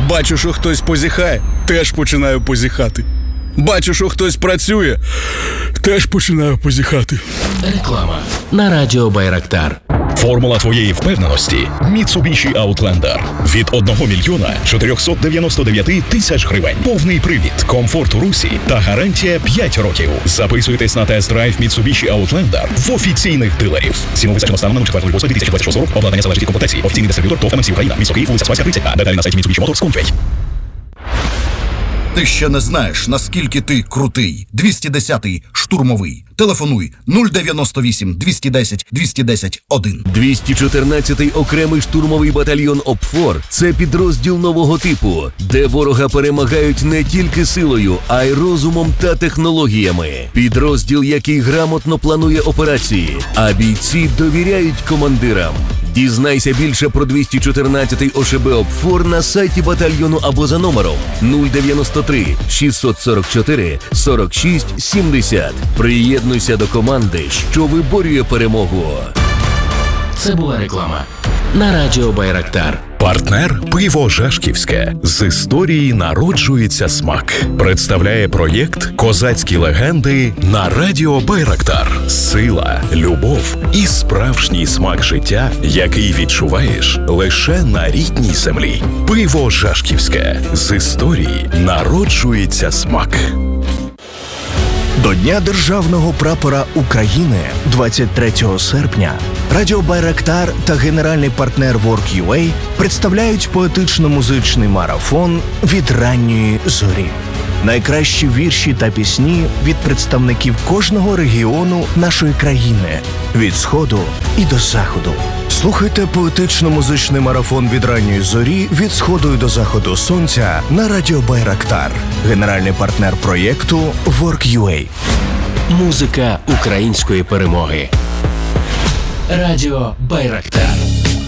Бачу, що хтось позіхає, теж починаю позіхати. Бачу, що хтось працює, теж починаю позіхати. Реклама на радіо Байрактар. Формула твоєї впевненості – Mitsubishi Outlander. Від 1 мільйона 499 тисяч гривень. Повний привід, комфорт у русі та гарантія 5 років. Записуйтесь на тест-драйв Mitsubishi Outlander в офіційних дилерів. Ціну визначено станом на 4.8.2026 року. Обладнання залежить від комплектації. Офіційний дистриб'ютор ТОВ ММС Україна. Місто Київ, вулиця Спаська, 30А. Деталі на сайті Mitsubishi Motors.com.ua. Ти ще не знаєш, наскільки ти крутий. 210-й штурмовий. Телефонуй 098 210 210 1. 214-й окремий штурмовий батальйон ОПФОР – це підрозділ нового типу, де ворога перемагають не тільки силою, а й розумом та технологіями. Підрозділ, який грамотно планує операції, а бійці довіряють командирам. Дізнайся більше про 214-й ОШБ ОПФОР на сайті батальйону або за номером 093 644 46 70. Приєднуйся до команди, що виборює перемогу. Це була реклама на радіо Байрактар. Партнер «Пиво Жашківське». З історії народжується смак. Представляє проєкт «Козацькі легенди» на радіо Байрактар. Сила, любов і справжній смак життя, який відчуваєш лише на рідній землі. Пиво Жашківське. З історії народжується смак. До Дня Державного прапора України 23 серпня Радіо Байрактар та генеральний партнер Work.ua представляють поетично-музичний марафон «Від ранньої зорі». Найкращі вірші та пісні від представників кожного регіону нашої країни – від Сходу і до Заходу. Слухайте поетично-музичний марафон «Від ранньої зорі» від Сходу і до Заходу сонця на Радіо Байрактар. Генеральний партнер проєкту Work.ua. Музика української перемоги. Радіо Байрактар.